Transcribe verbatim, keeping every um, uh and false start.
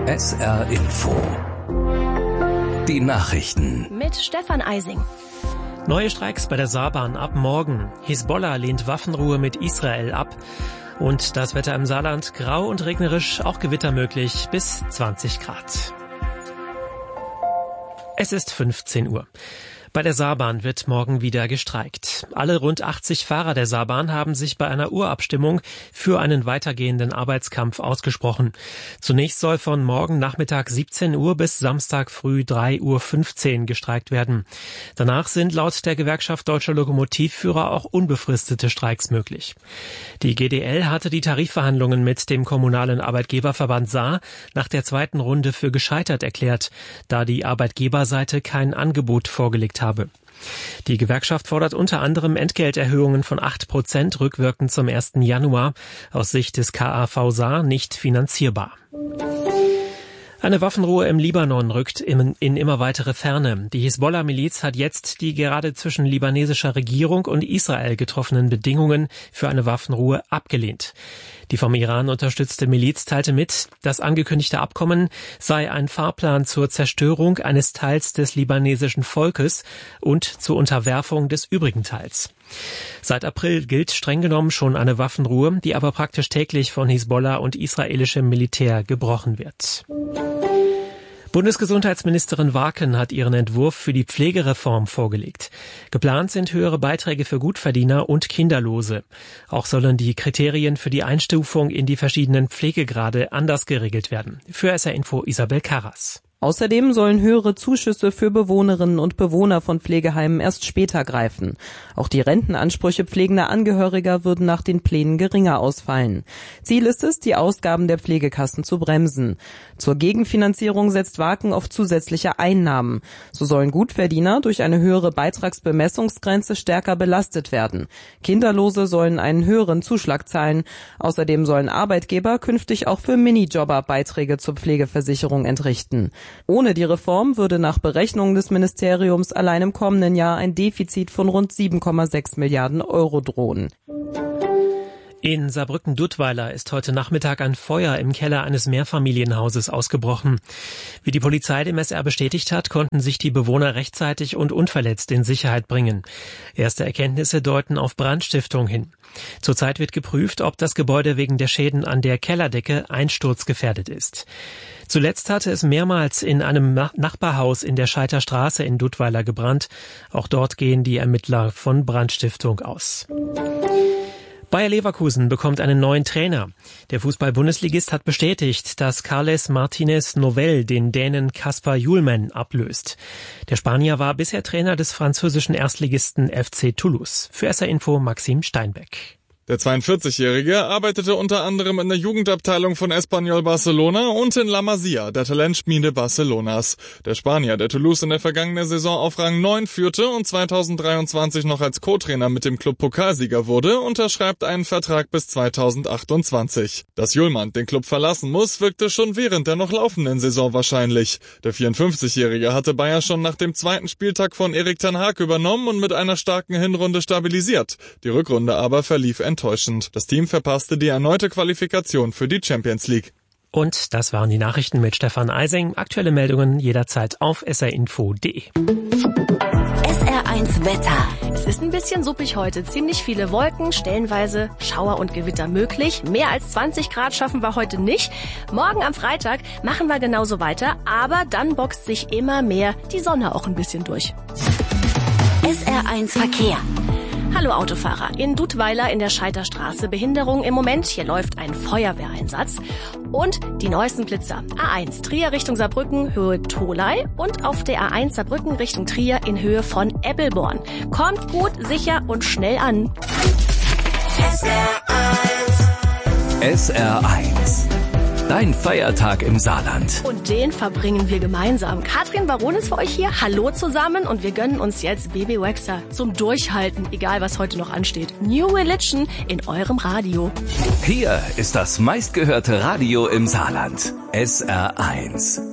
S R Info. Die Nachrichten. Mit Stefan Eising. Neue Streiks bei der Saarbahn ab morgen. Hisbollah lehnt Waffenruhe mit Israel ab. Und das Wetter im Saarland grau und regnerisch, auch Gewitter möglich, bis zwanzig Grad. Es ist fünfzehn Uhr. Bei der Saarbahn wird morgen wieder gestreikt. Alle rund achtzig Fahrer der Saarbahn haben sich bei einer Urabstimmung für einen weitergehenden Arbeitskampf ausgesprochen. Zunächst soll von morgen Nachmittag siebzehn Uhr bis Samstag früh drei Uhr fünfzehn gestreikt werden. Danach sind laut der Gewerkschaft Deutscher Lokomotivführer auch unbefristete Streiks möglich. Die G D L hatte die Tarifverhandlungen mit dem kommunalen Arbeitgeberverband Saar nach der zweiten Runde für gescheitert erklärt, da die Arbeitgeberseite kein Angebot vorgelegt habe. Die Gewerkschaft fordert unter anderem Entgelterhöhungen von acht Prozent rückwirkend zum ersten Januar, aus Sicht des K A V Saar nicht finanzierbar. Eine Waffenruhe im Libanon rückt in, in immer weitere Ferne. Die Hisbollah-Miliz hat jetzt die gerade zwischen libanesischer Regierung und Israel getroffenen Bedingungen für eine Waffenruhe abgelehnt. Die vom Iran unterstützte Miliz teilte mit, das angekündigte Abkommen sei ein Fahrplan zur Zerstörung eines Teils des libanesischen Volkes und zur Unterwerfung des übrigen Teils. Seit April gilt streng genommen schon eine Waffenruhe, die aber praktisch täglich von Hisbollah und israelischem Militär gebrochen wird. Bundesgesundheitsministerin Warken hat ihren Entwurf für die Pflegereform vorgelegt. Geplant sind höhere Beiträge für Gutverdiener und Kinderlose. Auch sollen die Kriterien für die Einstufung in die verschiedenen Pflegegrade anders geregelt werden. Für S R Info Isabel Karras. Außerdem sollen höhere Zuschüsse für Bewohnerinnen und Bewohner von Pflegeheimen erst später greifen. Auch die Rentenansprüche pflegender Angehöriger würden nach den Plänen geringer ausfallen. Ziel ist es, die Ausgaben der Pflegekassen zu bremsen. Zur Gegenfinanzierung setzt Warken auf zusätzliche Einnahmen. So sollen Gutverdiener durch eine höhere Beitragsbemessungsgrenze stärker belastet werden. Kinderlose sollen einen höheren Zuschlag zahlen. Außerdem sollen Arbeitgeber künftig auch für Minijobber Beiträge zur Pflegeversicherung entrichten. Ohne die Reform würde nach Berechnungen des Ministeriums allein im kommenden Jahr ein Defizit von rund sieben Komma sechs Milliarden Euro drohen. In Saarbrücken-Duttweiler ist heute Nachmittag ein Feuer im Keller eines Mehrfamilienhauses ausgebrochen. Wie die Polizei dem S R bestätigt hat, konnten sich die Bewohner rechtzeitig und unverletzt in Sicherheit bringen. Erste Erkenntnisse deuten auf Brandstiftung hin. Zurzeit wird geprüft, ob das Gebäude wegen der Schäden an der Kellerdecke einsturzgefährdet ist. Zuletzt hatte es mehrmals in einem Nachbarhaus in der Scheiterstraße in Duttweiler gebrannt. Auch dort gehen die Ermittler von Brandstiftung aus. Bayer Leverkusen bekommt einen neuen Trainer. Der Fußball-Bundesligist hat bestätigt, dass Carles Martinez Novell den Dänen Kasper Hjulmand ablöst. Der Spanier war bisher Trainer des französischen Erstligisten F C Toulouse. Für S R Info Maxim Steinbeck. Der zweiundvierzigjährige arbeitete unter anderem in der Jugendabteilung von Espanyol Barcelona und in La Masia, der Talentschmiede Barcelonas. Der Spanier, der Toulouse in der vergangenen Saison auf Rang neun führte und zweitausenddreiundzwanzig noch als Co-Trainer mit dem Club Pokalsieger wurde, unterschreibt einen Vertrag bis zweitausendachtundzwanzig. Dass Hjulmand den Club verlassen muss, wirkte schon während der noch laufenden Saison wahrscheinlich. Der vierundfünfzigjährige hatte Bayer schon nach dem zweiten Spieltag von Erik ten Hag übernommen und mit einer starken Hinrunde stabilisiert. Die Rückrunde aber verlief enttäuschend. Das Team verpasste die erneute Qualifikation für die Champions League. Und das waren die Nachrichten mit Stefan Eising. Aktuelle Meldungen jederzeit auf s r info punkt d e. S R eins Wetter. Es ist ein bisschen suppig heute. Ziemlich viele Wolken, stellenweise Schauer und Gewitter möglich. Mehr als zwanzig Grad schaffen wir heute nicht. Morgen am Freitag machen wir genauso weiter, aber dann boxt sich immer mehr die Sonne auch ein bisschen durch. S R eins Verkehr. Hallo Autofahrer, in Duttweiler in der Scheiterstraße Behinderung im Moment. Hier läuft ein Feuerwehreinsatz. Und die neuesten Blitzer. A eins Trier Richtung Saarbrücken, Höhe Tholey. Und auf der A eins Saarbrücken Richtung Trier in Höhe von Eppelborn. Kommt gut, sicher und schnell an. S R eins. S R eins. Dein Feiertag im Saarland. Und den verbringen wir gemeinsam. Katrin Baron ist für euch hier. Hallo zusammen. Und wir gönnen uns jetzt Baby Waxer zum Durchhalten, egal was heute noch ansteht. New Religion in eurem Radio. Hier ist das meistgehörte Radio im Saarland. S R eins.